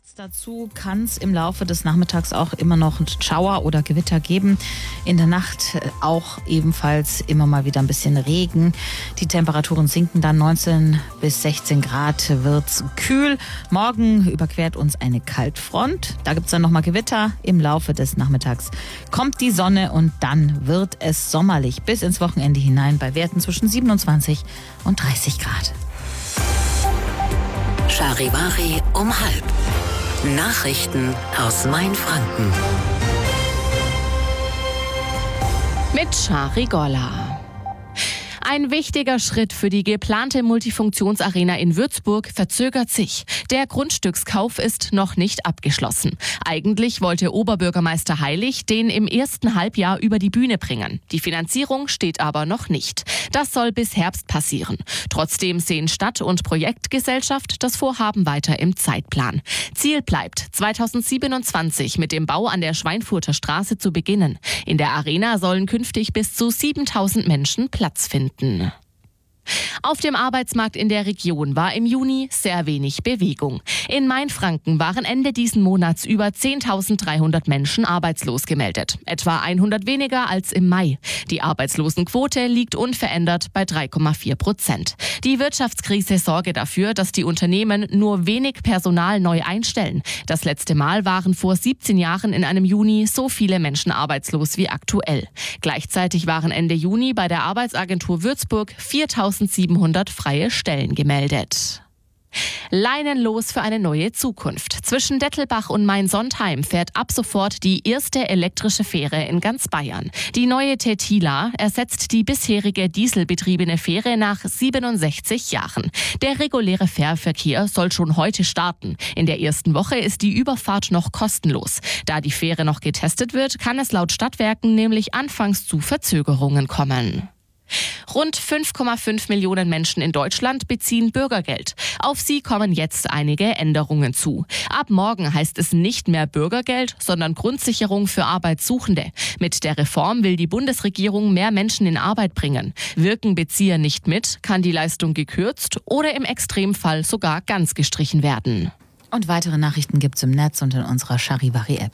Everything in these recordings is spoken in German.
Dazu kann es im Laufe des Nachmittags auch immer noch einen Schauer oder Gewitter geben. In der Nacht auch ebenfalls immer mal wieder ein bisschen Regen. Die Temperaturen sinken dann 19 bis 16 Grad, wird's kühl. Morgen überquert uns eine Kaltfront. Da gibt's dann nochmal Gewitter. Im Laufe des Nachmittags kommt die Sonne und dann wird es sommerlich bis ins Wochenende hinein bei Werten zwischen 27 und 30 Grad. Charivari um 12:30. Nachrichten aus Mainfranken. Mit Shari Golla. Ein wichtiger Schritt für die geplante Multifunktionsarena in Würzburg verzögert sich. Der Grundstückskauf ist noch nicht abgeschlossen. Eigentlich wollte Oberbürgermeister Heilig den im ersten Halbjahr über die Bühne bringen. Die Finanzierung steht aber noch nicht. Das soll bis Herbst passieren. Trotzdem sehen Stadt- und Projektgesellschaft das Vorhaben weiter im Zeitplan. Ziel bleibt, 2027 mit dem Bau an der Schweinfurter Straße zu beginnen. In der Arena sollen künftig bis zu 7.000 Menschen Platz finden. Auf dem Arbeitsmarkt in der Region war im Juni sehr wenig Bewegung. In Mainfranken waren Ende diesen Monats über 10.300 Menschen arbeitslos gemeldet. Etwa 100 weniger als im Mai. Die Arbeitslosenquote liegt unverändert bei 3,4%. Die Wirtschaftskrise sorge dafür, dass die Unternehmen nur wenig Personal neu einstellen. Das letzte Mal waren vor 17 Jahren in einem Juni so viele Menschen arbeitslos wie aktuell. Gleichzeitig waren Ende Juni bei der Arbeitsagentur Würzburg 4.700 freie Stellen gemeldet. Leinenlos für eine neue Zukunft. Zwischen Dettelbach und Main-Sontheim fährt ab sofort die erste elektrische Fähre in ganz Bayern. Die neue Tetila ersetzt die bisherige dieselbetriebene Fähre nach 67 Jahren. Der reguläre Fährverkehr soll schon heute starten. In der ersten Woche ist die Überfahrt noch kostenlos. Da die Fähre noch getestet wird, kann es laut Stadtwerken nämlich anfangs zu Verzögerungen kommen. Rund 5,5 Millionen Menschen in Deutschland beziehen Bürgergeld. Auf sie kommen jetzt einige Änderungen zu. Ab morgen heißt es nicht mehr Bürgergeld, sondern Grundsicherung für Arbeitssuchende. Mit der Reform will die Bundesregierung mehr Menschen in Arbeit bringen. Wirken Bezieher nicht mit, kann die Leistung gekürzt oder im Extremfall sogar ganz gestrichen werden. Und weitere Nachrichten gibt's im Netz und in unserer Charivari-App.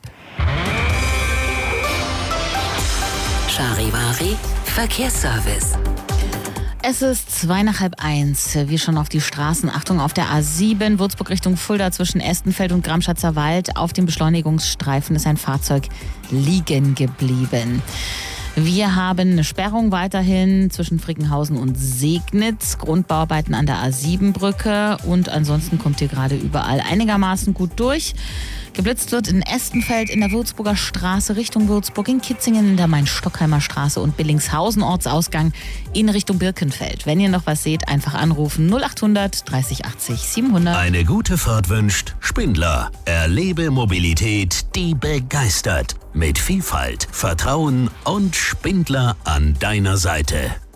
Charivari Verkehrsservice. Es ist 1:02. Wir schauen auf die Straßen. Achtung, auf der A7 Würzburg Richtung Fulda zwischen Estenfeld und Gramschatzer Wald. Auf dem Beschleunigungsstreifen ist ein Fahrzeug liegen geblieben. Wir haben eine Sperrung weiterhin zwischen Frickenhausen und Segnitz, Grundbauarbeiten an der A7-Brücke und ansonsten kommt hier gerade überall einigermaßen gut durch. Geblitzt wird in Estenfeld, in der Würzburger Straße Richtung Würzburg, in Kitzingen in der Main-Stockheimer Straße und Billingshausen Ortsausgang in Richtung Birkenfeld. Wenn ihr noch was seht, einfach anrufen 0800 30 80 700. Eine gute Fahrt wünscht Spindler. Erlebe Mobilität, die begeistert. Mit Vielfalt, Vertrauen und Spindler an deiner Seite.